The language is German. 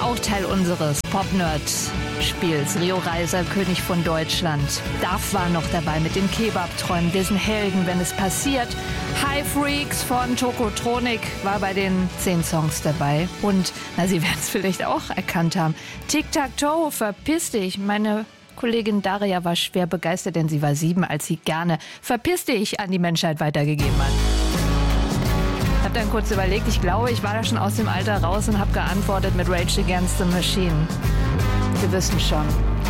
auch Teil unseres Pop-Nerd-Spiels. Rio Reiser, König von Deutschland. Duff war noch dabei mit den Kebab-Träumen. Wir sind Helden, wenn es passiert. High Freaks von Tokotronic war bei den 10 Songs dabei. Und, Sie werden es vielleicht auch erkannt haben. Tic-Tac-Toe, verpiss dich. Meine Kollegin Daria war schwer begeistert, denn sie war 7, als sie gerne verpiss dich an die Menschheit weitergegeben hat. Ich habe dann kurz überlegt, ich glaube, ich war da schon aus dem Alter raus und habe geantwortet mit Rage Against the Machine. Sie wissen schon.